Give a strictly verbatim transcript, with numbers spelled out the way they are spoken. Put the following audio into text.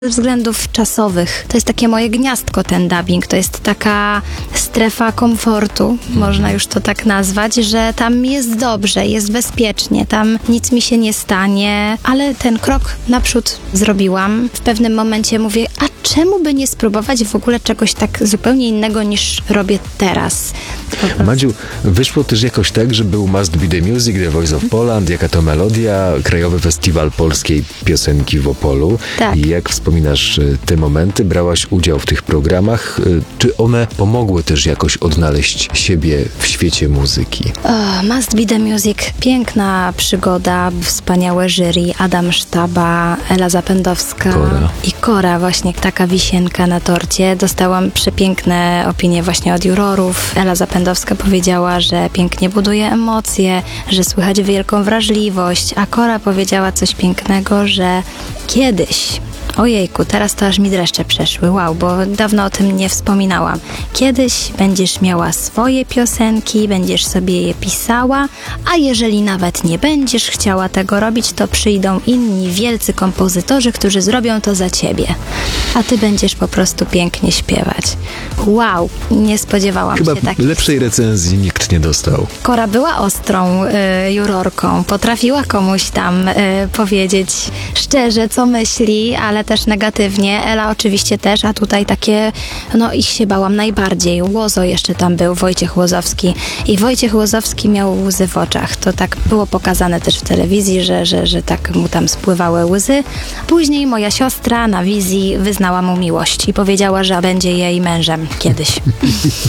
Ze względów czasowych. To jest takie moje gniazdko, ten dubbing. To jest taka strefa komfortu, można już to tak nazwać, że tam jest dobrze, jest bezpiecznie, tam nic mi się nie stanie, ale ten krok naprzód zrobiłam. W pewnym momencie mówię, a czemu by nie spróbować w ogóle czegoś tak zupełnie innego niż robię teraz? Madziu, wyszło też jakoś tak, że był Must Be The Music, The Voice of Poland, Jaka to Melodia, Krajowy Festiwal Polskiej Piosenki w Opolu. Tak. I jak wspominasz te momenty, brałaś udział w tych programach, czy one pomogły też jakoś odnaleźć siebie w świecie muzyki? Oh, Must Be The Music, piękna przygoda, wspaniałe jury, Adam Sztaba, Ela Zapędowska Kora. i Kora, właśnie taka wisienka na torcie. Dostałam przepiękne opinie właśnie od jurorów. Ela Zapędowska powiedziała, że pięknie buduje emocje, że słychać wielką wrażliwość, a Kora powiedziała coś pięknego, że kiedyś, ojejku, teraz to aż mi dreszcze przeszły, wow, bo dawno o tym nie wspominałam. Kiedyś będziesz miała swoje piosenki, będziesz sobie je pisała, a jeżeli nawet nie będziesz chciała tego robić, to przyjdą inni wielcy kompozytorzy, którzy zrobią to za ciebie. A ty będziesz po prostu pięknie śpiewać. Wow, nie spodziewałam Chyba się takiej. lepszej recenzji nikt nie dostał. Kora była ostrą y, jurorką, potrafiła komuś tam y, powiedzieć szczerze, co myśli, ale też negatywnie. Ela oczywiście też, a tutaj takie, no ich się bałam najbardziej. Łozo jeszcze tam był, Wojciech Łozowski. I Wojciech Łozowski miał łzy w oczach. To tak było pokazane też w telewizji, że, że, że tak mu tam spływały łzy. Później moja siostra na wizji wyznała mu miłość i powiedziała, że będzie jej mężem kiedyś.